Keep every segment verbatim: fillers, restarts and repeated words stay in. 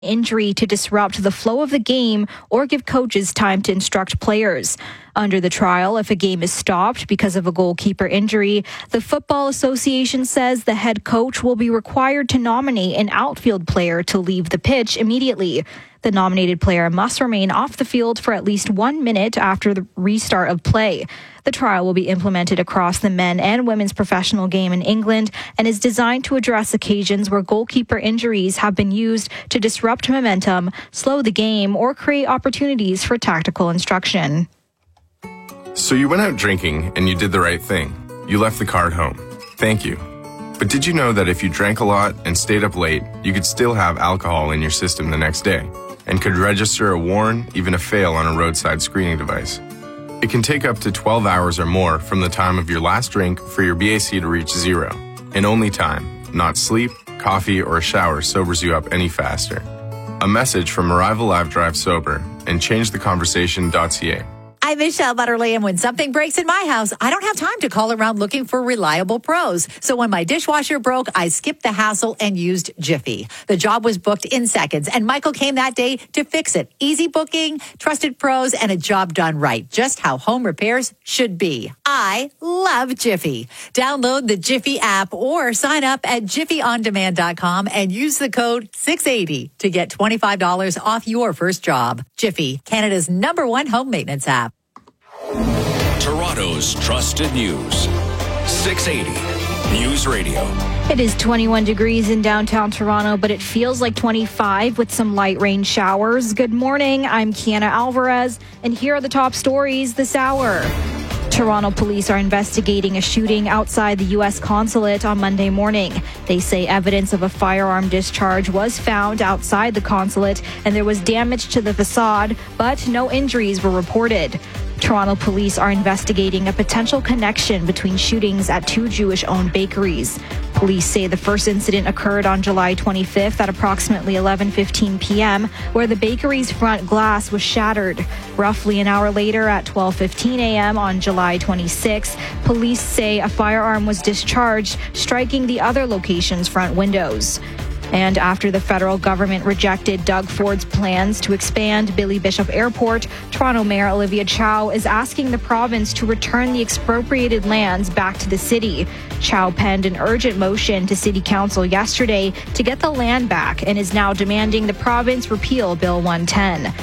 injury to disrupt the flow of the game or give coaches time to instruct players. Under the trial, if a game is stopped because of a goalkeeper injury, the Football Association says the head coach will be required to nominate an outfield player to leave the pitch immediately. The nominated player must remain off the field for at least one minute after the restart of play. The trial will be implemented across the men and women's professional game in England and is designed to address occasions where goalkeeper injuries have been used to disrupt momentum, slow the game, or create opportunities for tactical instruction. So you went out drinking and you did the right thing. You left the car at home. Thank you. But did you know that if you drank a lot and stayed up late, you could still have alcohol in your system the next day and could register a warn, even a fail on a roadside screening device? It can take up to twelve hours or more from the time of your last drink for your B A C to reach zero. And only time, not sleep, coffee, or a shower sobers you up any faster. A message from Arrival Live Drive Sober and change the conversation dot c a. I'm Michelle Butterly, and when something breaks in my house, I don't have time to call around looking for reliable pros. So when my dishwasher broke, I skipped the hassle and used Jiffy. The job was booked in seconds, and Michael came that day to fix it. Easy booking, trusted pros, and a job done right. Just how home repairs should be. I love Jiffy. Download the Jiffy app or sign up at jiffy on demand dot com and use the code six eighty to get twenty-five dollars off your first job. Jiffy, Canada's number one home maintenance app. Toronto's trusted news. six eighty News Radio. It is twenty-one degrees in downtown Toronto, but it feels like twenty-five with some light rain showers. Good morning. I'm Kiana Alvarez, and here are the top stories this hour. Toronto police are investigating a shooting outside the U S consulate on Monday morning. They say evidence of a firearm discharge was found outside the consulate, and there was damage to the facade, but no injuries were reported. Toronto police are investigating a potential connection between shootings at two Jewish-owned bakeries. Police say the first incident occurred on July twenty-fifth at approximately eleven fifteen p.m., where the bakery's front glass was shattered. Roughly an hour later, at twelve fifteen a.m. on July twenty-sixth, police say a firearm was discharged, striking the other location's front windows. And after the federal government rejected Doug Ford's plans to expand Billy Bishop Airport, Toronto Mayor Olivia Chow is asking the province to return the expropriated lands back to the city. Chow penned an urgent motion to City Council yesterday to get the land back and is now demanding the province repeal Bill one ten.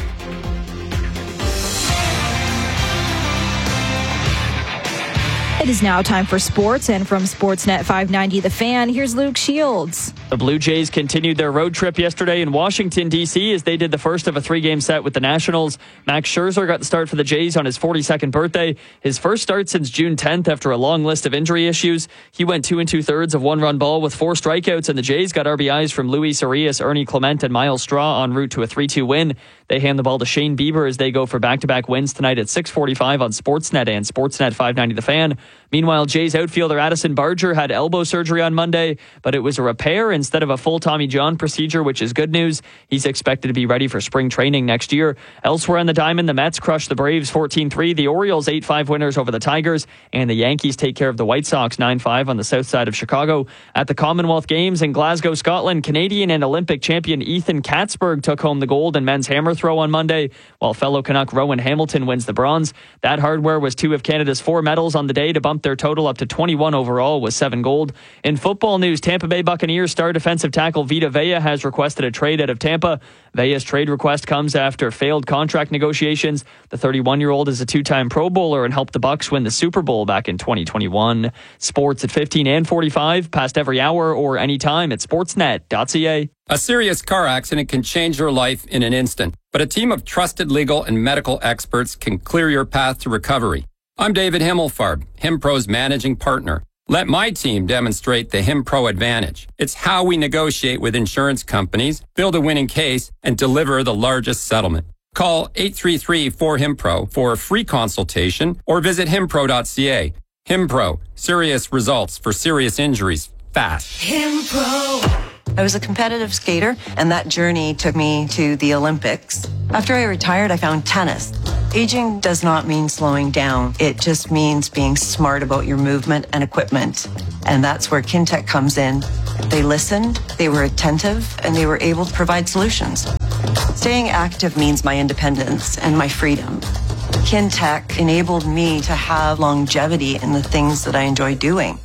It is now time for sports, and from Sportsnet five ninety The Fan, here's Luke Shields. The Blue Jays continued their road trip yesterday in Washington, D C as they did the first of a three-game set with the Nationals. Max Scherzer got the start for the Jays on his forty-second birthday. His first start since June tenth after a long list of injury issues. He went two and two-thirds of one-run ball with four strikeouts, and the Jays got R B Is from Luis Arias, Ernie Clement, and Miles Straw en route to a three two win. They hand the ball to Shane Bieber as they go for back-to-back wins tonight at six forty-five on Sportsnet and Sportsnet five ninety The Fan. Meanwhile, Jays outfielder Addison Barger had elbow surgery on Monday, but it was a repair instead of a full Tommy John procedure, which is good news. He's expected to be ready for spring training next year. Elsewhere on the diamond, the Mets crushed the Braves fourteen three, the Orioles eight five winners over the Tigers, and the Yankees take care of the White Sox nine five on the south side of Chicago. At the Commonwealth Games in Glasgow, Scotland, Canadian and Olympic champion Ethan Katzberg took home the gold in men's hammer throw on Monday, while fellow Canuck Rowan Hamilton wins the bronze. That hardware was two of Canada's four medals on the day to bump their total up to twenty-one overall with seven gold. In football news, Tampa Bay Buccaneers star defensive tackle Vita Vea has requested a trade out of Tampa. Vea's trade request comes after failed contract negotiations. The thirty-one-year-old is a two-time Pro Bowler and helped the Bucs win the Super Bowl back in twenty twenty-one. Sports at fifteen and forty-five, past every hour or anytime at sportsnet dot c a. A serious car accident can change your life in an instant, but a team of trusted legal and medical experts can clear your path to recovery. I'm David Himmelfarb, HimPro's managing partner. Let my team demonstrate the HimPro advantage. It's how we negotiate with insurance companies, build a winning case, and deliver the largest settlement. Call eight three three four HimPro for a free consultation or visit himpro dot c a. HimPro, serious results for serious injuries, fast. HimPro. I was a competitive skater, and that journey took me to the Olympics. After I retired, I found tennis. Aging does not mean slowing down. It just means being smart about your movement and equipment. And that's where Kintec comes in. They listened, they were attentive, and they were able to provide solutions. Staying active means my independence and my freedom. Kintec enabled me to have longevity in the things that I enjoy doing.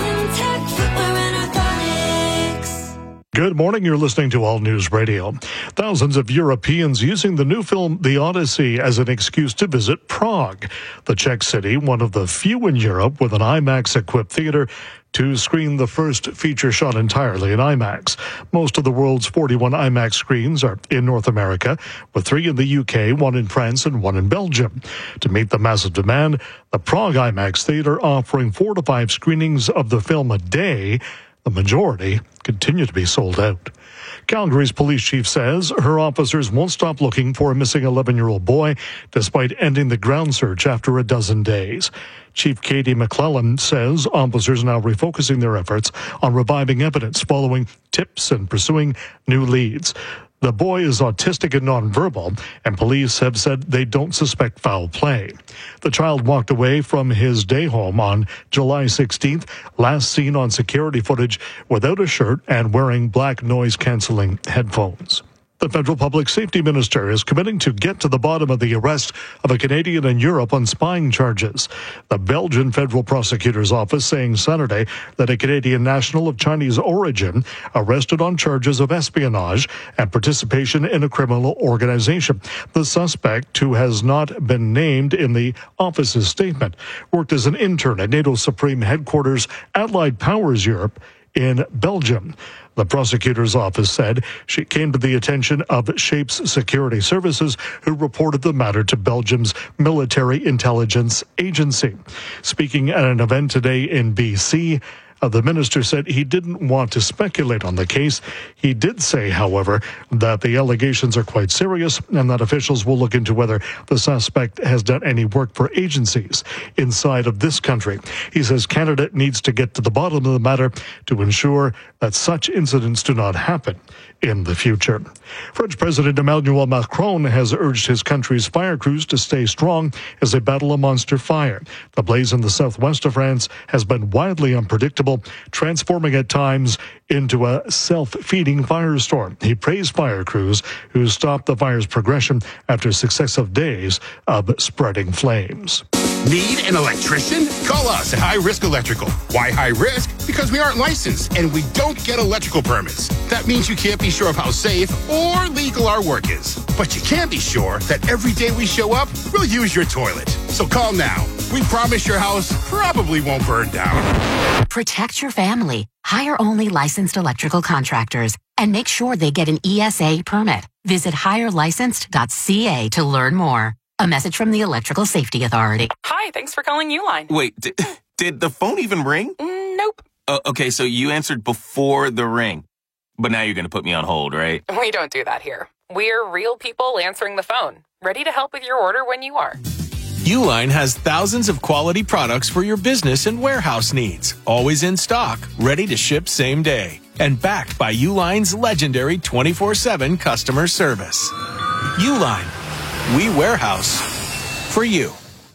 Good morning. You're listening to All News Radio. Thousands of Europeans using the new film The Odyssey as an excuse to visit Prague, the Czech city, one of the few in Europe with an IMAX-equipped theater to screen the first feature shot entirely in IMAX. Most of the world's forty-one IMAX screens are in North America, with three in the U K, one in France, and one in Belgium. To meet the massive demand, the Prague IMAX Theater offering four to five screenings of the film a day. The majority continue to be sold out. Calgary's police chief says her officers won't stop looking for a missing eleven-year-old boy despite ending the ground search after a dozen days. Chief Katie McClellan says officers are now refocusing their efforts on reviving evidence following tips and pursuing new leads. The boy is autistic and nonverbal, and police have said they don't suspect foul play. The child walked away from his day home on July sixteenth, last seen on security footage without a shirt and wearing black noise-canceling headphones. The federal public safety minister is committing to get to the bottom of the arrest of a Canadian in Europe on spying charges. The Belgian federal prosecutor's office saying Saturday that a Canadian national of Chinese origin arrested on charges of espionage and participation in a criminal organization. The suspect, who has not been named in the office's statement, worked as an intern at NATO's Supreme Headquarters, Allied Powers Europe, in Belgium. The prosecutor's office said she came to the attention of Shapes Security Services, who reported the matter to Belgium's Military Intelligence Agency. Speaking at an event today in B C, uh, the minister said he didn't want to speculate on the case. He did say, however, that the allegations are quite serious and that officials will look into whether the suspect has done any work for agencies inside of this country. He says Canada needs to get to the bottom of the matter to ensure that such incidents do not happen in the future. French President Emmanuel Macron has urged his country's fire crews to stay strong as they battle a monster fire. The blaze in the southwest of France has been widely unpredictable, transforming at times into a self-feeding firestorm. He praised fire crews who stopped the fire's progression after successive days of spreading flames. Need an electrician? Call us at High Risk Electrical. Why high risk? Because we aren't licensed and we don't get electrical permits. That means you can't be sure of how safe or legal our work is. But you can be sure that every day we show up, we'll use your toilet. So call now. We promise your house probably won't burn down. Protect your family. Hire only licensed electrical contractors and make sure they get an E S A permit. Visit hire licensed dot c a to learn more. A message from the Electrical Safety Authority. Hi, thanks for calling Uline. Wait, did, did the phone even ring? Mm, nope. Uh, okay, so you answered before the ring. But now you're going to put me on hold, right? We don't do that here. We're real people answering the phone, ready to help with your order when you are. Uline has thousands of quality products for your business and warehouse needs. Always in stock, ready to ship same day. And backed by Uline's legendary twenty-four seven customer service. Uline. We warehouse for you.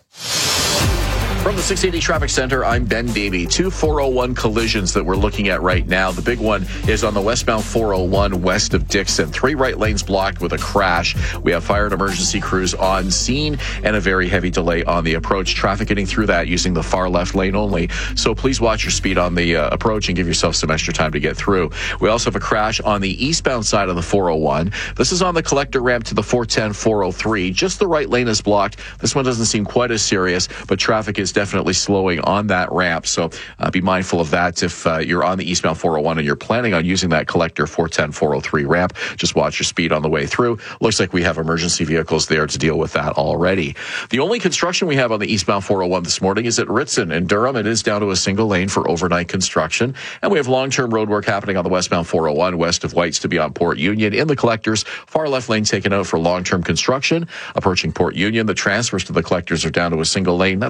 From the six eighty Traffic Center, I'm Ben Davey. Two four oh one collisions that we're looking at right now. The big one is on the westbound four oh one west of Dixon. Three right lanes blocked with a crash. We have fire and emergency crews on scene and a very heavy delay on the approach. Traffic getting through that using the far left lane only. So please watch your speed on the uh, approach and give yourself some extra time to get through. We also have a crash on the eastbound side of the four oh one. This is on the collector ramp to the four ten, four oh three. Just the right lane is blocked. This one doesn't seem quite as serious, but traffic is definitely slowing on that ramp. So uh, be mindful of that if uh, you're on the eastbound four oh one and you're planning on using that collector four ten, four oh three ramp. Just watch your speed on the way through. Looks like we have emergency vehicles there to deal with that already. The only construction we have on the eastbound four oh one this morning is at Ritson in Durham. It is down to a single lane for overnight construction. And we have long-term road work happening on the westbound four oh one west of Whites to beyond Port Union. In the collectors, far left lane taken out for long-term construction. Approaching Port Union, the transfers to the collectors are down to a single lane. That's long-term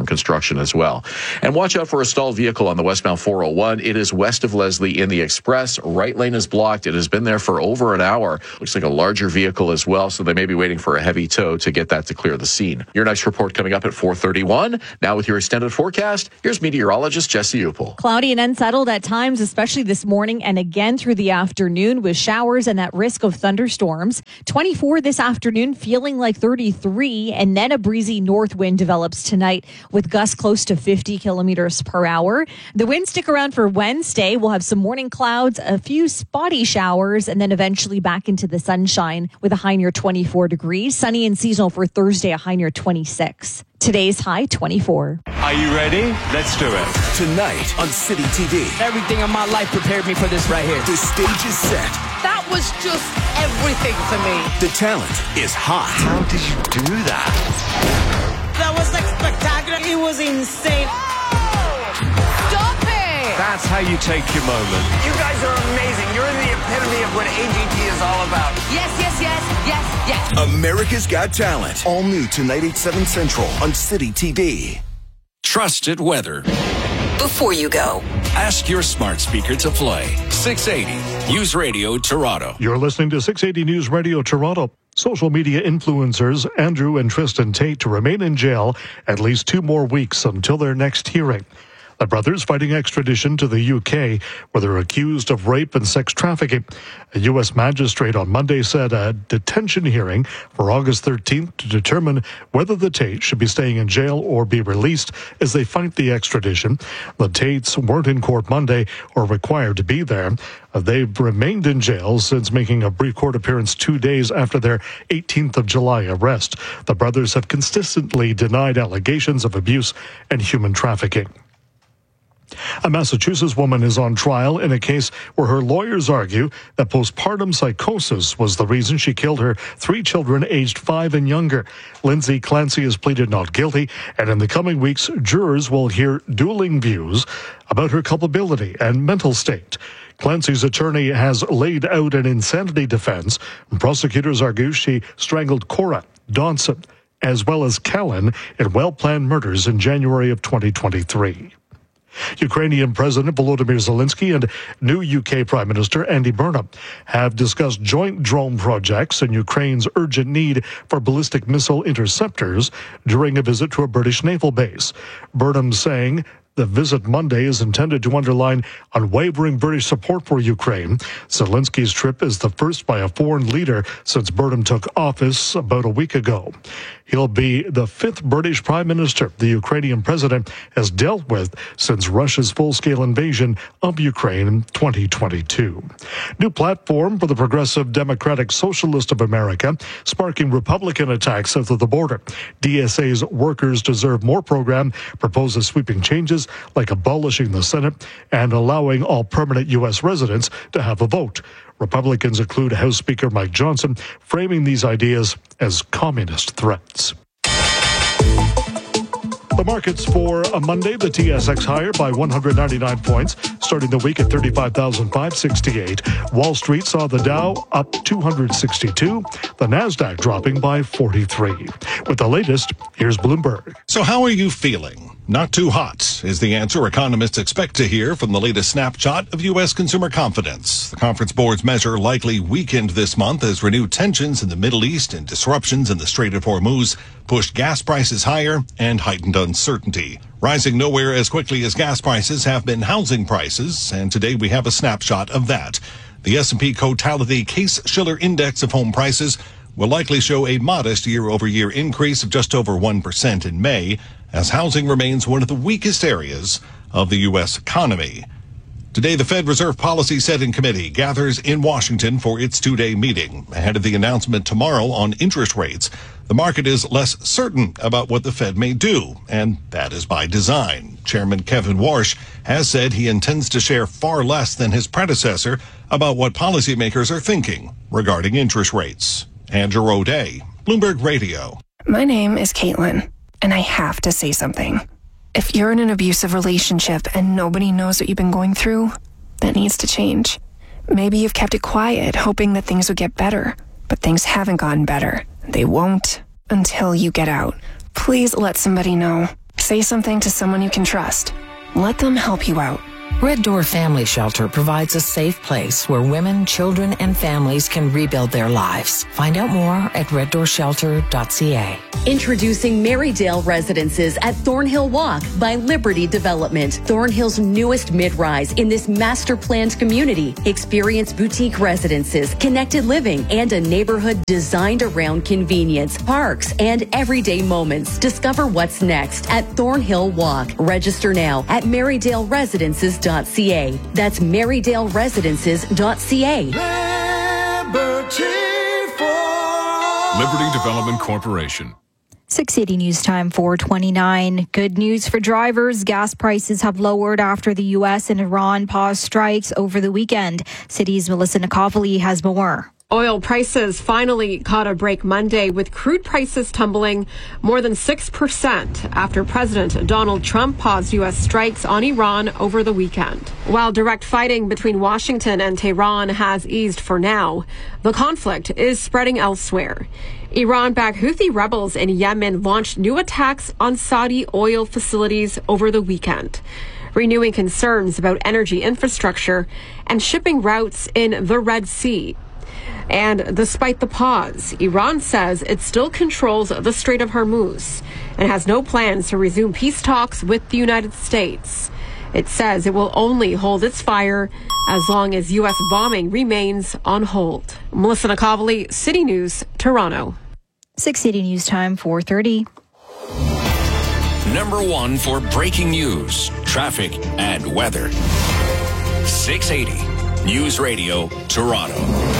from construction as well. And watch out for a stalled vehicle on the westbound four oh one. It is west of Leslie in the express. Right lane is blocked. It has been there for over an hour. Looks like a larger vehicle as well, so they may be waiting for a heavy tow to get that to clear the scene. Your next report coming up at four thirty-one. Now with your extended forecast, here's meteorologist Jesse Upel. Cloudy and unsettled at times, especially this morning and again through the afternoon with showers and that risk of thunderstorms. twenty-four this afternoon, feeling like thirty-three, and then a breezy north wind develops tonight with gusts close to fifty kilometers per hour. The winds stick around for Wednesday. We'll have some morning clouds, a few spotty showers, and then eventually back into the sunshine with a high near twenty-four degrees. Sunny and seasonal for Thursday, a high near twenty-six. Today's high, twenty-four. Are you ready? Let's do it. Tonight on City T V. Everything in my life prepared me for this right here. The stage is set. That was just everything for me. The talent is hot. How did you do that? That was like spectacular. It was insane. Stop it! That's how you take your moment. You guys are amazing. You're the epitome of what A G T is all about. Yes, yes, yes, yes, yes. America's Got Talent. All new tonight at seven Central on City T V. Trusted weather. Before you go, ask your smart speaker to play six eighty News Radio Toronto. You're listening to six eighty News Radio Toronto. Social media influencers Andrew and Tristan Tate to remain in jail at least two more weeks until their next hearing. The brothers fighting extradition to the U K, where they're accused of rape and sex trafficking. A U S magistrate on Monday said a detention hearing for August thirteenth to determine whether the Tates should be staying in jail or be released as they fight the extradition. The Tates weren't in court Monday or required to be there. They've remained in jail since making a brief court appearance two days after their eighteenth of July arrest. The brothers have consistently denied allegations of abuse and human trafficking. A Massachusetts woman is on trial in a case where her lawyers argue that postpartum psychosis was the reason she killed her three children aged five and younger. Lindsay Clancy has pleaded not guilty, and in the coming weeks, jurors will hear dueling views about her culpability and mental state. Clancy's attorney has laid out an insanity defense. Prosecutors argue she strangled Cora, Dawson, as well as Callan in well-planned murders in January of twenty twenty-three. Ukrainian President Volodymyr Zelensky and new U K Prime Minister Andy Burnham have discussed joint drone projects and Ukraine's urgent need for ballistic missile interceptors during a visit to a British naval base. Burnham saying the visit Monday is intended to underline unwavering British support for Ukraine. Zelensky's trip is the first by a foreign leader since Burnham took office about a week ago. He'll be the fifth British Prime Minister the Ukrainian president has dealt with since Russia's full-scale invasion of Ukraine in twenty twenty-two. New platform for the Progressive Democratic Socialist of America, sparking Republican attacks south of the border. D S A's Workers Deserve More program proposes sweeping changes like abolishing the Senate and allowing all permanent U S residents to have a vote. Republicans include House Speaker Mike Johnson, framing these ideas as communist threats. The markets for a Monday, the T S X higher by one hundred ninety-nine points, starting the week at thirty-five thousand five hundred sixty-eight. Wall Street saw the Dow up two hundred sixty-two, the Nasdaq dropping by forty-three. With the latest, here's Bloomberg. So how are you feeling? Not too hot is the answer economists expect to hear from the latest snapshot of U S consumer confidence. The Conference Board's measure likely weakened this month as renewed tensions in the Middle East and disruptions in the Strait of Hormuz pushed gas prices higher and heightened uncertainty. Rising nowhere as quickly as gas prices have been housing prices, and today we have a snapshot of that. The S and P Cotality Case-Shiller Index of home prices will likely show a modest year-over-year increase of just over one percent in May, as housing remains one of the weakest areas of the U S economy. Today, the Fed Reserve Policy Setting Committee gathers in Washington for its two-day meeting. Ahead of the announcement tomorrow on interest rates, the market is less certain about what the Fed may do, and that is by design. Chairman Kevin Warsh has said he intends to share far less than his predecessor about what policymakers are thinking regarding interest rates. Andrew O'Day, Bloomberg Radio. My name is Caitlin, and I have to say something. If you're in an abusive relationship and nobody knows what you've been going through, that needs to change. Maybe you've kept it quiet, hoping that things would get better, but things haven't gotten better. They won't until you get out. Please let somebody know. say something to someone you can trust. Let them help you out. Red Door Family Shelter provides a safe place where women, children, and families can rebuild their lives. Find out more at red door shelter dot c a. Introducing Marydale Residences at Thornhill Walk by Liberty Development. Thornhill's newest mid-rise in this master-planned community. Experience boutique residences, connected living, and a neighborhood designed around convenience, parks, and everyday moments. Discover what's next at Thornhill Walk. Register now at marydale residences dot c a. That's marydale residences dot c a. Liberty Development Corporation. six eighty News Time four twenty-nine. Good news for drivers. Gas prices have lowered after the U S and Iran paused strikes over the weekend. City's Melissa Nikovely has more. Oil prices finally caught a break Monday, with crude prices tumbling more than six percent after President Donald Trump paused U S strikes on Iran over the weekend. While direct fighting between Washington and Tehran has eased for now, the conflict is spreading elsewhere. Iran-backed Houthi rebels in Yemen launched new attacks on Saudi oil facilities over the weekend, renewing concerns about energy infrastructure and shipping routes in the Red Sea. And despite the pause, Iran says it still controls the Strait of Hormuz and has no plans to resume peace talks with the United States. It says it will only hold its fire as long as U S bombing remains on hold. Melissa Nikovely, City News, Toronto. six eighty News Time four thirty. Number one for breaking news, traffic, and weather. six eighty News Radio, Toronto.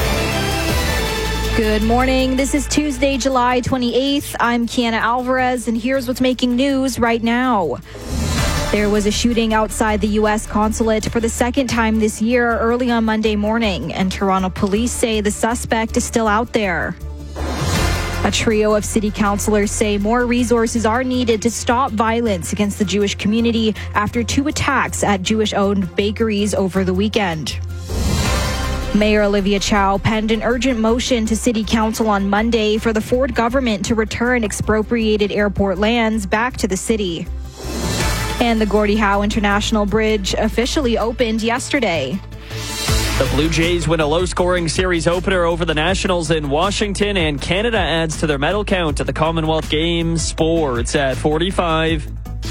Good morning. This is Tuesday, July twenty-eighth. I'm Kiana Alvarez, and here's what's making news right now. There was a shooting outside the U S consulate for the second time this year early on Monday morning, and Toronto police say the suspect is still out there. A trio of city councillors say more resources are needed to stop violence against the Jewish community after two attacks at Jewish-owned bakeries over the weekend. Mayor Olivia Chow penned an urgent motion to City Council on Monday for the Ford government to return expropriated airport lands back to the city. And the Gordie Howe International Bridge officially opened yesterday. The Blue Jays win a low-scoring series opener over the Nationals in Washington, and Canada adds to their medal count at the Commonwealth Games. Sports at forty-five.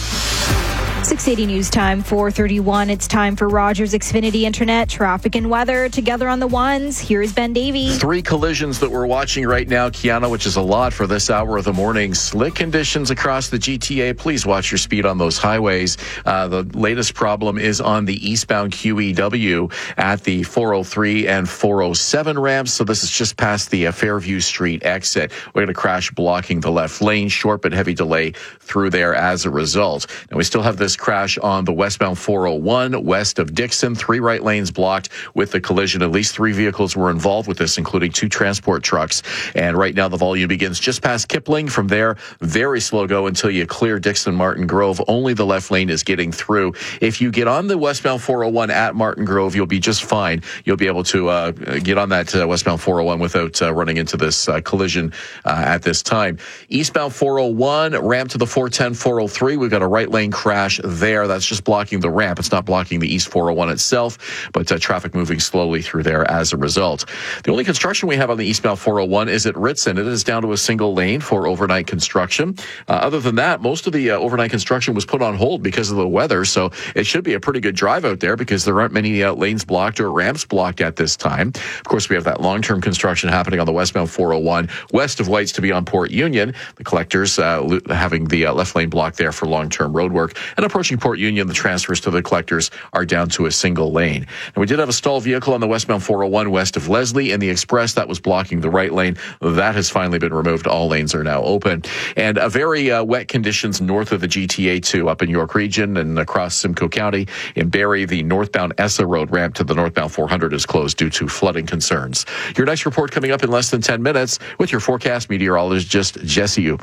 six eighty News Time four thirty-one. It's time for Rogers Xfinity Internet traffic and weather together on the ones. Here's Ben Davey. Three collisions that we're watching right now, Kiana, which is a lot for this hour of the morning. Slick conditions across the G T A. Please watch your speed on those highways. Uh, the latest problem is on the eastbound Q E W at the four oh three and four oh seven ramps. So this is just past the uh, Fairview Street exit. We're going to crash blocking the left lane. Short but heavy delay through there as a result. And we still have this crash on the westbound four oh one west of Dixon. Three right lanes blocked with the collision. At least three vehicles were involved with this, including two transport trucks. And right now the volume begins just past Kipling. From there, very slow go until you clear Dixon Martin Grove. Only the left lane is getting through. If you get on the westbound four oh one at Martin Grove, you'll be just fine. You'll be able to uh, get on that uh, westbound four oh one without uh, running into this uh, collision uh, at this time. Eastbound four oh one, ramp to the four ten, four oh three. We've got a right lane crash there. That's just blocking the ramp. It's not blocking the East four oh one itself, but uh, traffic moving slowly through there as a result. The only construction we have on the eastbound four oh one is at Ritson. It is down to a single lane for overnight construction. Uh, other than that, most of the uh, overnight construction was put on hold because of the weather, so it should be a pretty good drive out there because there aren't many uh, lanes blocked or ramps blocked at this time. Of course, we have that long-term construction happening on the westbound four oh one west of Whites to be on Port Union. The collectors uh, having the uh, left lane blocked there for long-term road work. And approaching Port Union, the transfers to the collectors are down to a single lane. And we did have a stalled vehicle on the westbound four oh one west of Leslie and the Express that was blocking the right lane. That has finally been removed. All lanes are now open. And a very uh, wet conditions north of the G T A too, up in York Region and across Simcoe County. In Barrie, the northbound Essa Road ramp to the northbound four hundred is closed due to flooding concerns. Your next report coming up in less than ten minutes with your forecast meteorologist, Jesse Upel.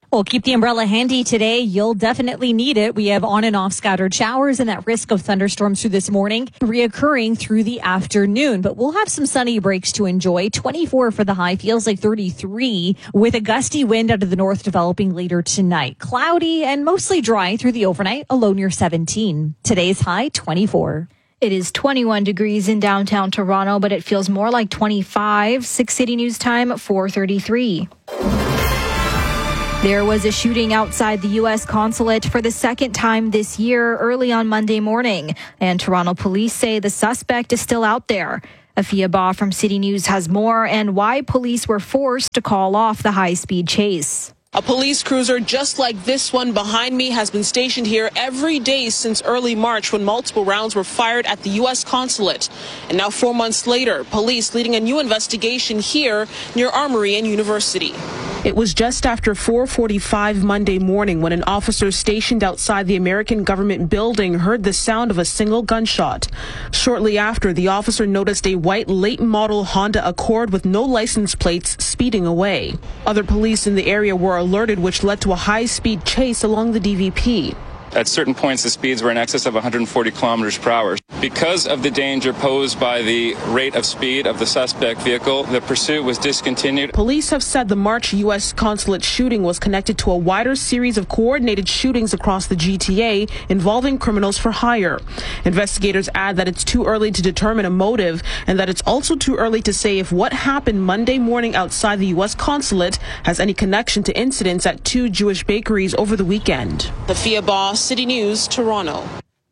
Well, keep the umbrella handy today. You'll definitely need it. We have on and off scattered showers and that risk of thunderstorms through this morning reoccurring through the afternoon. But we'll have some sunny breaks to enjoy. twenty-four for the high, feels like thirty-three with a gusty wind out of the north developing later tonight. Cloudy and mostly dry through the overnight, a low near seventeen. Today's high, twenty-four. It is twenty-one degrees in downtown Toronto, but it feels more like twenty-five. six City News Time, four thirty-three. There was a shooting outside the U S consulate for the second time this year early on Monday morning, and Toronto police say the suspect is still out there. Afia Ba from City News has more and why police were forced to call off the high-speed chase. A police cruiser just like this one behind me has been stationed here every day since early March when multiple rounds were fired at the U S consulate. And now four months later, police leading a new investigation here near Armory and University. It was just after four forty-five Monday morning when an officer stationed outside the American government building heard the sound of a single gunshot. Shortly after, the officer noticed a white late model Honda Accord with no license plates speeding away. Other police in the area were alerted, which led to a high-speed chase along the D V P. At certain points, the speeds were in excess of one hundred forty kilometers per hour. Because of the danger posed by the rate of speed of the suspect vehicle, the pursuit was discontinued. Police have said the March U S consulate shooting was connected to a wider series of coordinated shootings across the G T A involving criminals for hire. Investigators add that it's too early to determine a motive and that it's also too early to say if what happened Monday morning outside the U S consulate has any connection to incidents at two Jewish bakeries over the weekend. Afia Ba, City News, Toronto.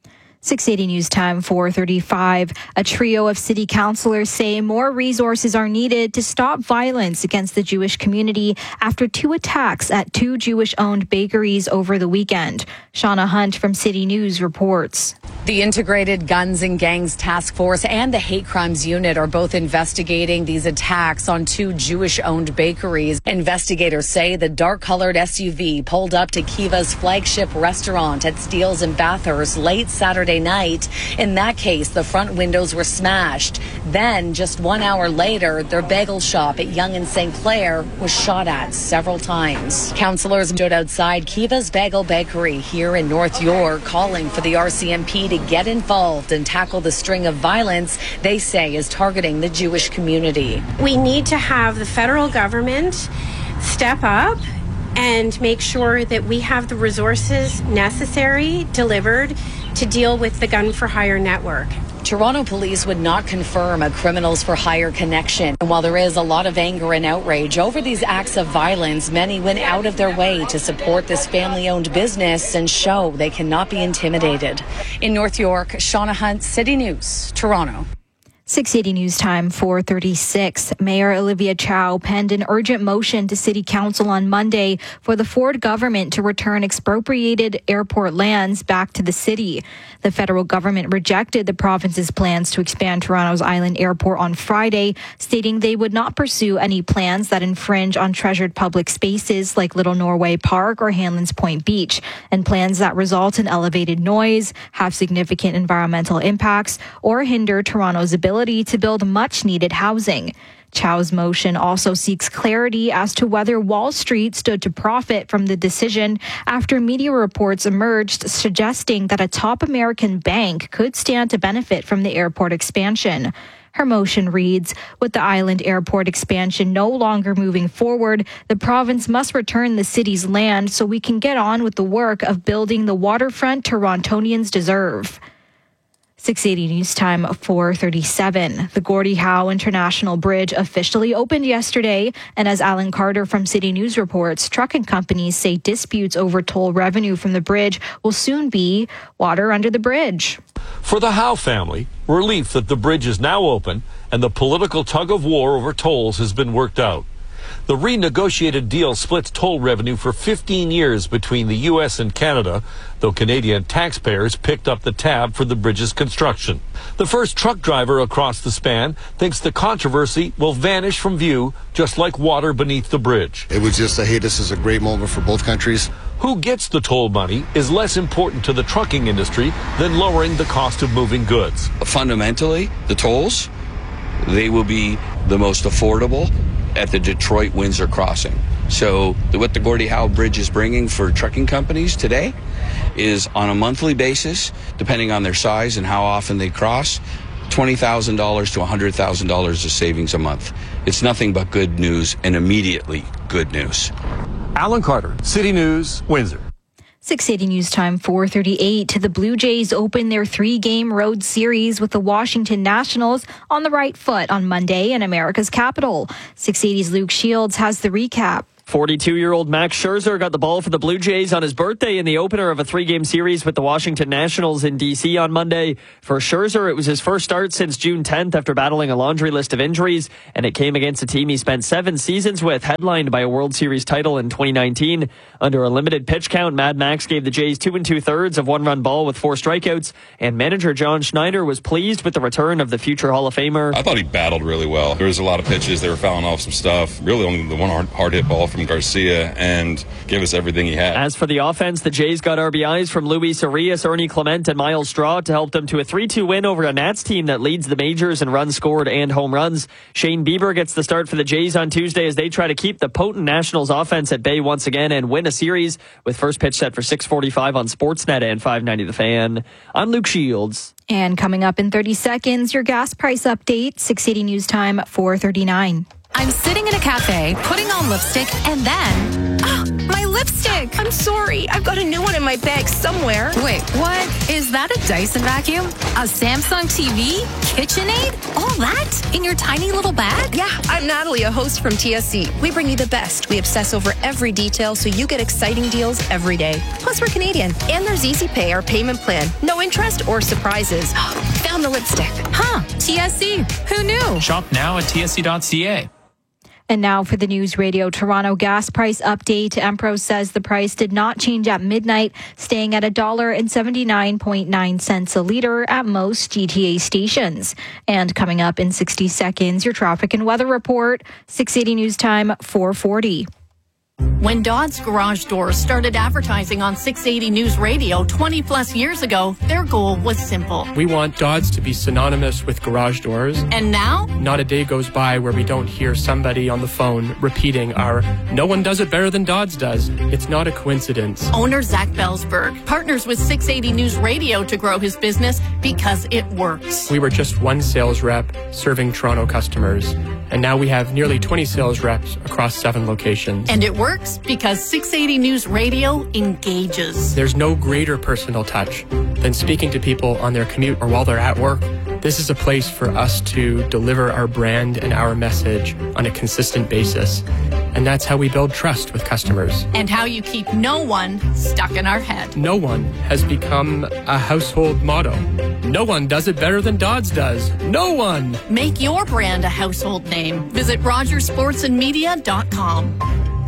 six eighty News Time, four thirty-five. A trio of city councillors say more resources are needed to stop violence against the Jewish community after two attacks at two Jewish-owned bakeries over the weekend. Shauna Hunt from City News reports. The Integrated Guns and Gangs Task Force and the Hate Crimes Unit are both investigating these attacks on two Jewish-owned bakeries. Investigators say the dark-colored S U V pulled up to Kiva's flagship restaurant at Steele's in Bathurst late Saturday night. In that case, the front windows were smashed. Then, just one hour later, their bagel shop at Yonge and Saint Clair was shot at several times. Councillors stood outside Kiva's Bagel Bakery here in North York, calling for the R C M P to get involved and tackle the string of violence they say is targeting the Jewish community. We need to have the federal government step up and make sure that we have the resources necessary delivered to deal with the gun for hire network. Toronto police would not confirm a criminals for hire connection. And while there is a lot of anger and outrage over these acts of violence, many went out of their way to support this family-owned business and show they cannot be intimidated. In North York, Shauna Hunt, City News, Toronto. six eighty News Time, four thirty-six. Mayor Olivia Chow penned an urgent motion to City Council on Monday for the Ford government to return expropriated airport lands back to the city. The federal government rejected the province's plans to expand Toronto's Island Airport on Friday, stating they would not pursue any plans that infringe on treasured public spaces like Little Norway Park or Hanlan's Point Beach, and plans that result in elevated noise, have significant environmental impacts, or hinder Toronto's ability to build much-needed housing. Chow's motion also seeks clarity as to whether Wall Street stood to profit from the decision after media reports emerged suggesting that a top American bank could stand to benefit from the airport expansion. Her motion reads, with the island airport expansion no longer moving forward, the province must return the city's land so we can get on with the work of building the waterfront Torontonians deserve. six eighty News Time, four thirty-seven. The Gordie Howe International Bridge officially opened yesterday, and as Alan Carter from City News reports, trucking companies say disputes over toll revenue from the bridge will soon be water under the bridge. For the Howe family, relief that the bridge is now open and the political tug of war over tolls has been worked out. The renegotiated deal splits toll revenue for fifteen years between the U S and Canada, though Canadian taxpayers picked up the tab for the bridge's construction. The first truck driver across the span thinks the controversy will vanish from view, just like water beneath the bridge. It was just a, hey, this is a great moment for both countries. Who gets the toll money is less important to the trucking industry than lowering the cost of moving goods. Fundamentally, the tolls, they will be the most affordable at the Detroit-Windsor crossing. So what the Gordie Howe Bridge is bringing for trucking companies today is on a monthly basis, depending on their size and how often they cross, twenty thousand dollars to one hundred thousand dollars of savings a month. It's nothing but good news, and immediately good news. Alan Carter, City News, Windsor. six eighty News Time, four thirty-eight. The Blue Jays open their three-game road series with the Washington Nationals on the right foot on Monday in America's capital. six eighty's Luke Shields has the recap. forty-two-year-old Max Scherzer got the ball for the Blue Jays on his birthday in the opener of a three-game series with the Washington Nationals in D C on Monday. For Scherzer, it was his first start since June tenth after battling a laundry list of injuries, and it came against a team he spent seven seasons with, headlined by a World Series title in twenty nineteen. Under a limited pitch count, Mad Max gave the Jays two and two-thirds of one-run ball with four strikeouts, and manager John Schneider was pleased with the return of the future Hall of Famer. I thought he battled really well. There was a lot of pitches. They were fouling off some stuff. Really only the one hard, hard hit ball from Garcia, and gave us everything he had. As for the offense, the Jays got R B Is from Luis Arias, Ernie Clement, and Miles Straw to help them to a three two win over a Nats team that leads the majors in runs scored and home runs. Shane Bieber gets the start for the Jays on Tuesday as they try to keep the potent Nationals offense at bay once again and win a series, with first pitch set for six forty-five on Sportsnet and five ninety The Fan. I'm Luke Shields. And coming up in thirty seconds, your gas price update, six eighty News Time, four thirty-nine. I'm sitting in a cafe, putting on lipstick, and then... Oh, my lipstick! I'm sorry. I've got a new one in my bag somewhere. Wait, what? Is that a Dyson vacuum? A Samsung T V? KitchenAid? All that? In your tiny little bag? Yeah, I'm Natalie, a host from T S C. We bring you the best. We obsess over every detail so you get exciting deals every day. Plus, we're Canadian. And there's Easy Pay, our payment plan. No interest or surprises. Found the lipstick. Huh, T S C. Who knew? Shop now at T S C dot C A. And now for the News Radio Toronto gas price update. Empro says the price did not change at midnight, staying at one dollar seventy-nine point nine cents a liter at most G T A stations. And coming up in sixty seconds, your traffic and weather report, six eighty News Time, four forty. When Dodds Garage Doors started advertising on six eighty News Radio twenty plus years ago, their goal was simple. We want Dodds to be synonymous with garage doors. And now? Not a day goes by where we don't hear somebody on the phone repeating our "no one does it better than Dodds does." It's not a coincidence. Owner Zach Belsberg partners with six eighty News Radio to grow his business because it works. We were just one sales rep serving Toronto customers, and now we have nearly twenty sales reps across seven locations. And it works because six eighty News Radio engages. There's no greater personal touch than speaking to people on their commute or while they're at work. This is a place for us to deliver our brand and our message on a consistent basis. And that's how we build trust with customers. And how you keep no one stuck in our head. No one has become a household motto. No one does it better than Dodds does. No one! Make your brand a household name. Visit Rogers Sports and Media dot com.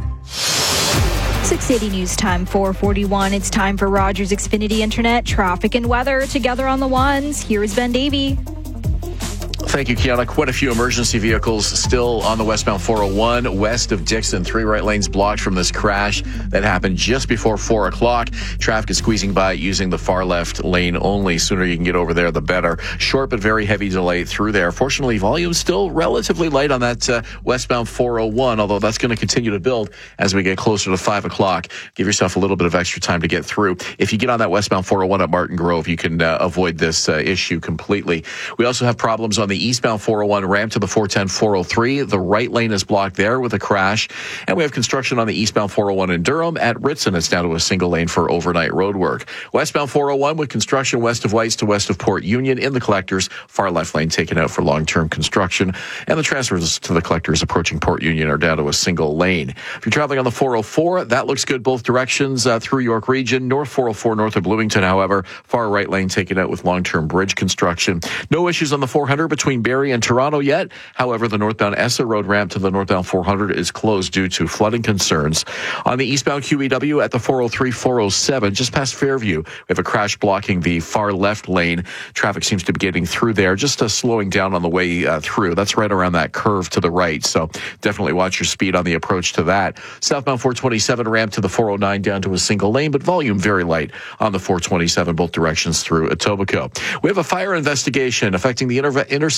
six eighty News Time, four forty-one. It's time for Rogers Xfinity Internet, traffic and weather together on the ones. Here's Ben Davey. Thank you, Kiana. Quite a few emergency vehicles still on the westbound four oh one west of Dixon. Three right lanes blocked from this crash that happened just before four o'clock. Traffic is squeezing by using the far left lane only. Sooner you can get over there, the better. Short but very heavy delay through there. Fortunately, volume still relatively light on that uh, westbound four oh one, although that's going to continue to build as we get closer to five o'clock. Give yourself a little bit of extra time to get through. If you get on that westbound four oh one at Martin Grove, you can uh, avoid this uh, issue completely. We also have problems on the eastbound four oh one ramp to the four ten four oh three. The right lane is blocked there with a crash. And we have construction on the eastbound four oh one in Durham. At Ritson, it's down to a single lane for overnight road work. Westbound four oh one with construction west of Whites to west of Port Union in the collectors. Far left lane taken out for long-term construction. And the transfers to the collectors approaching Port Union are down to a single lane. If you're traveling on the four oh four, that looks good both directions uh, through York Region. North four oh four north of Bloomington, however, far right lane taken out with long-term bridge construction. No issues on the four hundred between Barrie and Toronto yet. However, the northbound Essa Road ramp to the northbound four hundred is closed due to flooding concerns. On the eastbound Q E W at the four oh three four oh seven, just past Fairview, we have a crash blocking the far left lane. Traffic seems to be getting through there, just uh, slowing down on the way uh, through. That's right around that curve to the right, so definitely watch your speed on the approach to that. Southbound four twenty-seven ramp to the four oh nine down to a single lane, but volume very light on the four twenty-seven, both directions through Etobicoke. We have a fire investigation affecting the inter- intersection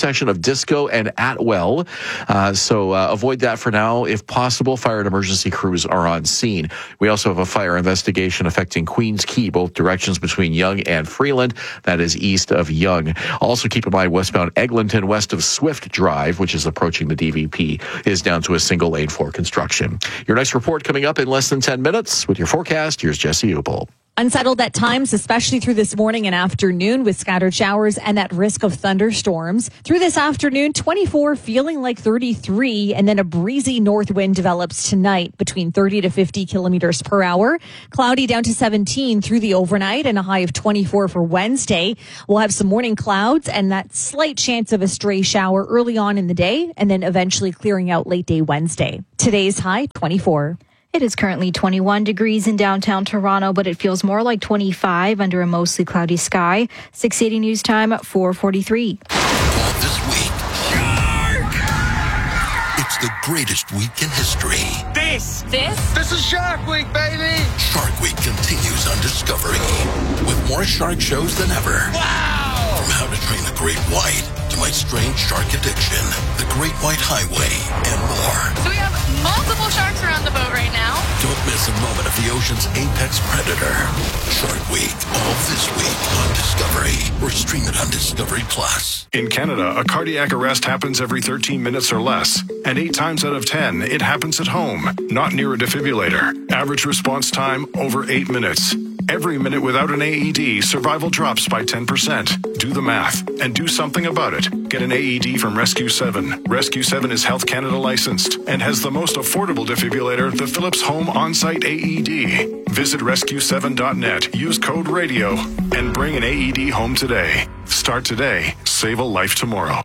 intersection of Disco and Atwell. Uh, so uh, avoid that for now. If possible, fire and emergency crews are on scene. We also have a fire investigation affecting Queens Quay, both directions between Yonge and Freeland. That is east of Yonge. Also keep in mind westbound Eglinton, west of Swift Drive, which is approaching the D V P, is down to a single lane for construction. Your next report coming up in less than ten minutes. With your forecast, here's Jesse Upel. Unsettled at times, especially through this morning and afternoon with scattered showers and that risk of thunderstorms. Through this afternoon, twenty-four feeling like thirty-three, and then a breezy north wind develops tonight between thirty to fifty kilometers per hour. Cloudy down to seventeen through the overnight and a high of twenty-four for Wednesday. We'll have some morning clouds and that slight chance of a stray shower early on in the day and then eventually clearing out late day Wednesday. Today's high, twenty-four. It is currently twenty-one degrees in downtown Toronto, but it feels more like twenty-five under a mostly cloudy sky. six eighty News Time at four forty-three. This week, Shark! It's the greatest week in history. This! This? This is Shark Week, baby! Shark Week continues on Discovery with more shark shows than ever. Wow! From How to Train the Great White to My Strange Shark Addiction, The Great White Highway, and more. So we have multiple sharks around the boat right now. Don't miss a moment of the ocean's apex predator. Shark Week, all this week on Discovery, or stream it on Discovery Plus. In Canada, a cardiac arrest happens every thirteen minutes or less, and eight times out of ten, it happens at home, not near a defibrillator. Average response time, over eight minutes. Every minute without an A E D, survival drops by ten percent. Do the math and do something about it. Get an A E D from Rescue seven. Rescue seven is Health Canada licensed and has the most affordable defibrillator, the Philips Home On-Site A E D. Visit rescue seven dot net, use code RADIO, and bring an A E D home today. Start today, save a life tomorrow.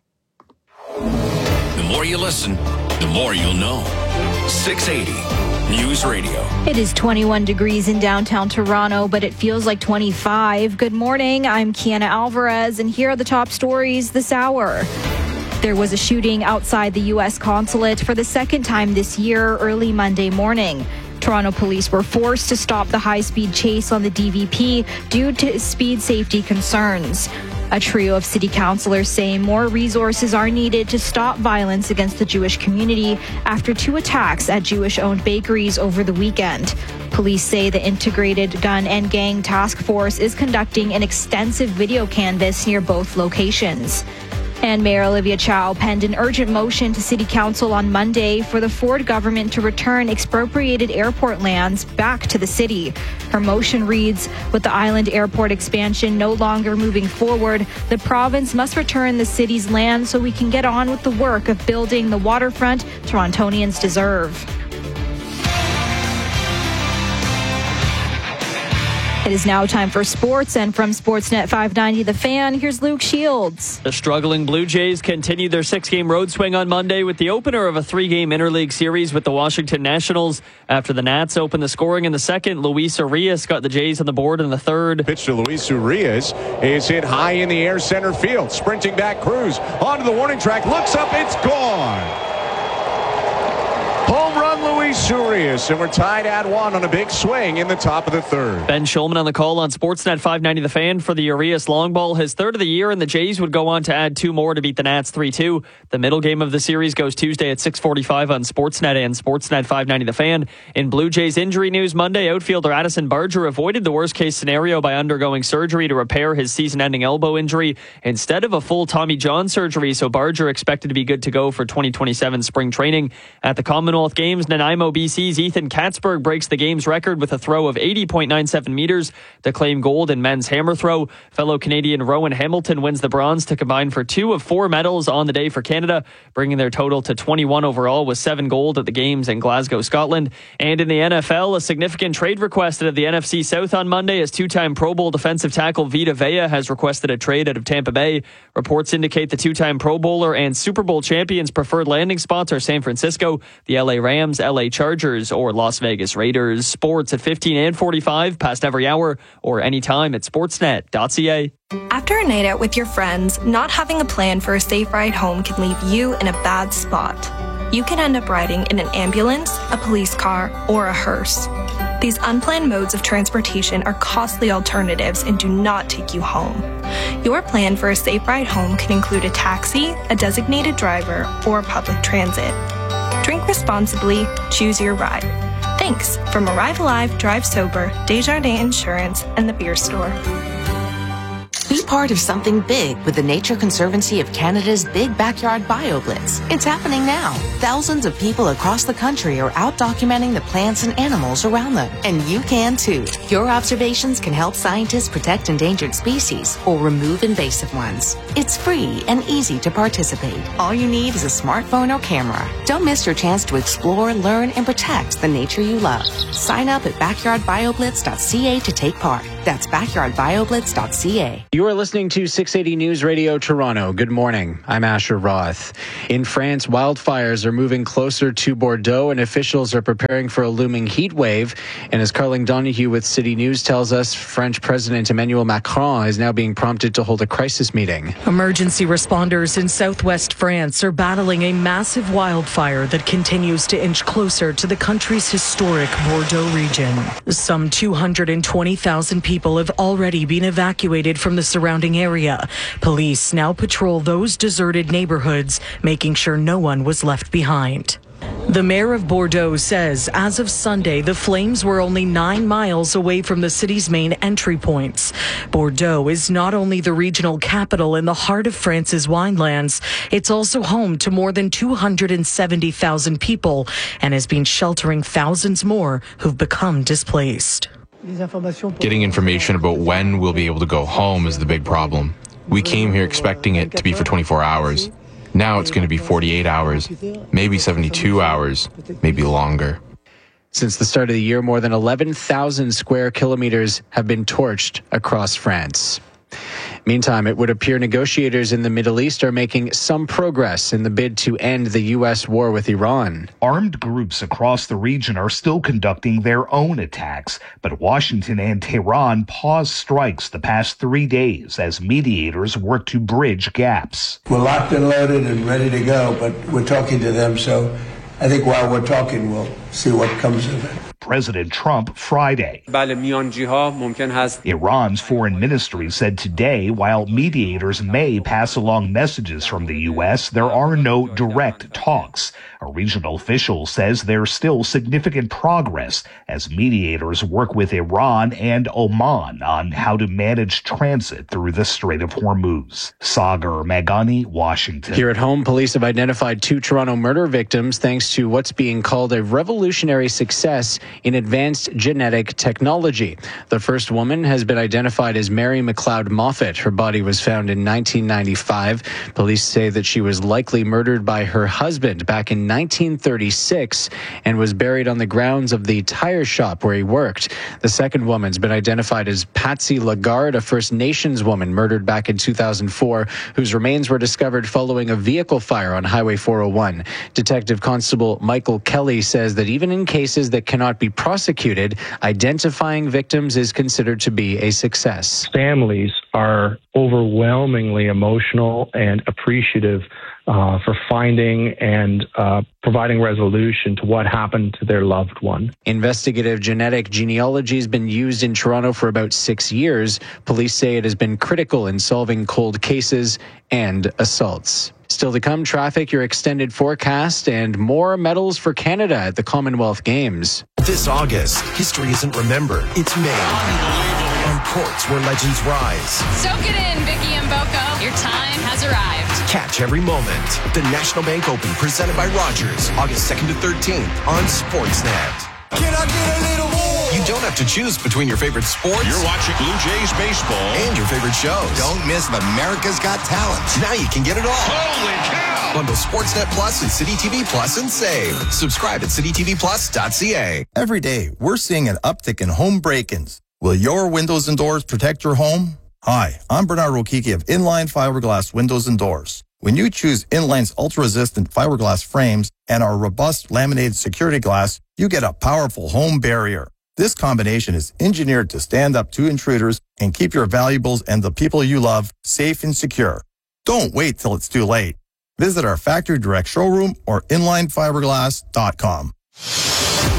The more you listen, the more you'll know. six eighty News Radio. It is twenty-one degrees in downtown Toronto, but it feels like twenty-five. Good morning. I'm Kiana Alvarez, and here are the top stories this hour. There was a shooting outside the U S consulate for the second time this year early Monday morning. Toronto police were forced to stop the high-speed chase on the D V P due to speed safety concerns. A trio of city councillors say more resources are needed to stop violence against the Jewish community after two attacks at Jewish-owned bakeries over the weekend. Police say the Integrated Gun and Gang Task Force is conducting an extensive video canvass near both locations. And Mayor Olivia Chow penned an urgent motion to City Council on Monday for the Ford government to return expropriated airport lands back to the city. Her motion reads, with the island airport expansion no longer moving forward, the province must return the city's land so we can get on with the work of building the waterfront Torontonians deserve. It is now time for sports, and from Sportsnet five ninety The Fan, here's Luke Shields. The struggling Blue Jays continued their six-game road swing on Monday with the opener of a three-game interleague series with the Washington Nationals. After the Nats opened the scoring in the second, Luis Urias got the Jays on the board in the third. Pitch to Luis Urias is hit high in the air center field. Sprinting back, Cruz onto the warning track, looks up, it's gone. Home run, Luis Urias, and we're tied at one on a big swing in the top of the third. Ben Shulman on the call on Sportsnet five ninety The Fan for the Urias long ball, his third of the year, and the Jays would go on to add two more to beat the Nats three two. The middle game of the series goes Tuesday at six forty-five on Sportsnet and Sportsnet five ninety The Fan. In Blue Jays injury news Monday, outfielder Addison Barger avoided the worst-case scenario by undergoing surgery to repair his season-ending elbow injury instead of a full Tommy John surgery, so Barger expected to be good to go for twenty twenty-seven spring training. At the Commonwealth Games, Nanaimo, B C's Ethan Katzberg breaks the game's record with a throw of eighty point nine seven meters to claim gold in men's hammer throw. Fellow Canadian Rowan Hamilton wins the bronze to combine for two of four medals on the day for Canada, bringing their total to twenty-one overall with seven gold at the games in Glasgow, Scotland. And in the N F L, a significant trade requested at the N F C South on Monday as two-time Pro Bowl defensive tackle Vita Vea has requested a trade out of Tampa Bay. Reports indicate the two-time Pro Bowler and Super Bowl champions' preferred landing spots are San Francisco, the L A Rams, L A Chargers, or Las Vegas Raiders. Sports at fifteen and forty-five, past every hour, or anytime at sportsnet dot c a. After a night out with your friends, not having a plan for a safe ride home can leave you in a bad spot. You can end up riding in an ambulance, a police car, or a hearse. The These unplanned modes of transportation are costly alternatives and do not take you home. Your plan for a safe ride home can include a taxi, a designated driver, or public transit. Drink responsibly, choose your ride. Thanks from Arrive Alive, Drive Sober, Desjardins Insurance, and the Beer Store. Be part of something big with the Nature Conservancy of Canada's Big Backyard BioBlitz. It's happening now. Thousands of people across the country are out documenting the plants and animals around them. And you can too. Your observations can help scientists protect endangered species or remove invasive ones. It's free and easy to participate. All you need is a smartphone or camera. Don't miss your chance to explore, learn, and protect the nature you love. Sign up at backyard bio blitz dot c a to take part. That's backyard bio blitz dot c a. You are listening to six eighty News Radio Toronto. Good morning. I'm Asher Roth. In France, wildfires are moving closer to Bordeaux, and officials are preparing for a looming heat wave. And as Carling Donahue with City News tells us, French President Emmanuel Macron is now being prompted to hold a crisis meeting. Emergency responders in southwest France are battling a massive wildfire that continues to inch closer to the country's historic Bordeaux region. Some two hundred twenty thousand people have already been evacuated from the surrounding area. Police now patrol those deserted neighborhoods, making sure no one was left behind. The mayor of Bordeaux says as of Sunday, the flames were only nine miles away from the city's main entry points. Bordeaux is not only the regional capital in the heart of France's winelands, it's also home to more than two hundred seventy thousand people and has been sheltering thousands more who've become displaced. Getting information about when we'll be able to go home is the big problem. We came here expecting it to be for twenty-four hours. Now it's going to be forty-eight hours, maybe seventy-two hours, maybe longer. Since the start of the year, more than eleven thousand square kilometers have been torched across France. Meantime, it would appear negotiators in the Middle East are making some progress in the bid to end the U S war with Iran. Armed groups across the region are still conducting their own attacks, but Washington and Tehran paused strikes the past three days as mediators work to bridge gaps. We're locked and loaded and ready to go, but we're talking to them, so I think while we're talking, we'll see what comes of it. President Trump Friday. Iran's foreign ministry said today, while mediators may pass along messages from the U S, there are no direct talks. A regional official says there's still significant progress as mediators work with Iran and Oman on how to manage transit through the Strait of Hormuz. Sagar Magani, Washington. Here at home, police have identified two Toronto murder victims thanks to what's being called a revolutionary success in advanced genetic technology. The first woman has been identified as Mary McLeod Moffat. Her body was found in nineteen ninety-five. Police say that she was likely murdered by her husband back in nineteen thirty-six and was buried on the grounds of the tire shop where he worked. The second woman's been identified as Patsy Lagarde, a First Nations woman murdered back in two thousand four, whose remains were discovered following a vehicle fire on Highway four oh one. Detective Constable Michael Kelly says that even in cases that cannot be prosecuted, identifying victims is considered to be a success. Families are overwhelmingly emotional and appreciative uh, for finding and uh, providing resolution to what happened to their loved one. Investigative genetic genealogy has been used in Toronto for about six years. Police say it has been critical in solving cold cases and assaults. Still to come, traffic, your extended forecast, and more medals for Canada at the Commonwealth Games. This August, history isn't remembered, it's made. On courts where legends rise. Soak it in, Vicky and Boko. Your time has arrived. Catch every moment. The National Bank Open, presented by Rogers, August second to thirteenth on Sportsnet. Can I get a little more? You don't have to choose between your favorite sports. You're watching Blue Jays baseball. And your favorite shows. Don't miss America's Got Talent. Now you can get it all. Holy cow! Bundle Sportsnet Plus and City T V Plus and save. Subscribe at city t v plus dot c a. Every day, we're seeing an uptick in home break-ins. Will your windows and doors protect your home? Hi, I'm Bernard Rokiki of Inline Fiberglass Windows and Doors. When you choose Inline's ultra-resistant fiberglass frames and our robust laminated security glass, you get a powerful home barrier. This combination is engineered to stand up to intruders and keep your valuables and the people you love safe and secure. Don't wait till it's too late. Visit our factory direct showroom or inline fiberglass dot com.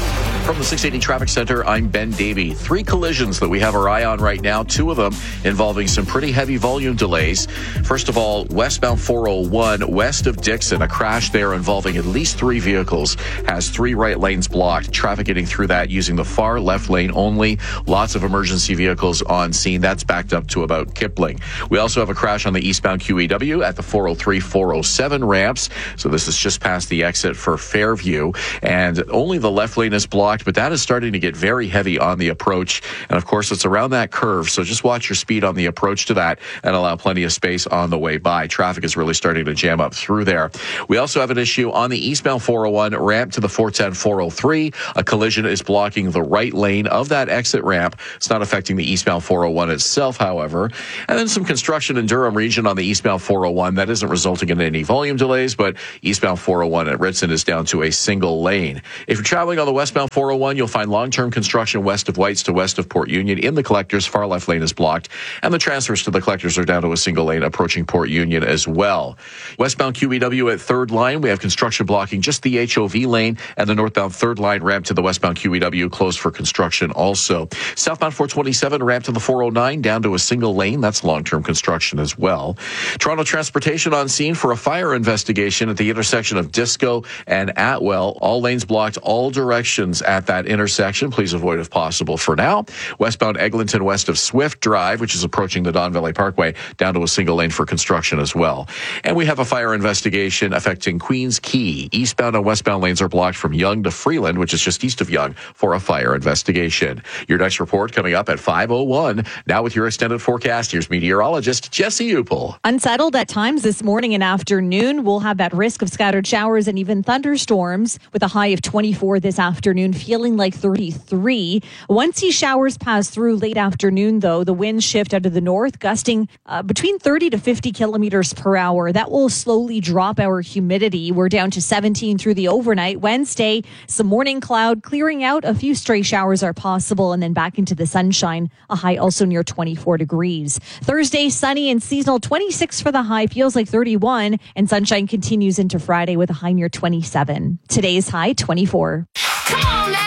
From the six eighty Traffic Center, I'm Ben Davey. Three collisions that we have our eye on right now, two of them involving some pretty heavy volume delays. First of all, westbound four oh one west of Dixon, a crash there involving at least three vehicles has three right lanes blocked. Traffic getting through that using the far left lane only. Lots of emergency vehicles on scene. That's backed up to about Kipling. We also have a crash on the eastbound Q E W at the four oh three, four oh seven ramps. So this is just past the exit for Fairview, and only the left lane is blocked, but that is starting to get very heavy on the approach. And of course, it's around that curve, so just watch your speed on the approach to that and allow plenty of space on the way by. Traffic is really starting to jam up through there. We also have an issue on the eastbound four oh one ramp to the four ten, four oh three. A collision is blocking the right lane of that exit ramp. It's not affecting the eastbound four oh one itself, however. And then some construction in Durham region on the eastbound four oh one. That isn't resulting in any volume delays, but eastbound four oh one at Ritson is down to a single lane. If you're traveling on the westbound four oh one, you'll find long-term construction west of Whites to west of Port Union. In the collectors, far left lane is blocked, and the transfers to the collectors are down to a single lane approaching Port Union as well. Westbound Q E W at third line, we have construction blocking just the H O V lane, and the northbound third line ramp to the westbound Q E W closed for construction also. Southbound four twenty-seven ramp to the four oh nine down to a single lane. That's long-term construction as well. Toronto Transportation on scene for a fire investigation at the intersection of Disco and Atwell. All lanes blocked, all directions at that intersection. Please avoid if possible for now. Westbound Eglinton west of Swift Drive, which is approaching the Don Valley Parkway, down to a single lane for construction as well. And we have a fire investigation affecting Queens Quay. Eastbound and westbound lanes are blocked from Yonge to Freeland, which is just east of Yonge, for a fire investigation. Your next report coming up at five oh one. Now with your extended forecast, here's meteorologist Jesse Upel. Unsettled at times this morning and afternoon. We'll have that risk of scattered showers and even thunderstorms with a high of twenty-four this afternoon, feeling like thirty-three. Once these showers pass through late afternoon, though, the winds shift out of the north, gusting uh, between thirty to fifty kilometers per hour. That will slowly drop our humidity. We're down to seventeen through the overnight. Wednesday, some morning cloud clearing out. A few stray showers are possible, and then back into the sunshine. A high also near twenty-four degrees. Thursday, sunny and seasonal, twenty-six for the high, feels like thirty-one, and sunshine continues into Friday with a high near twenty-seven. Today's high, twenty-four. Come on!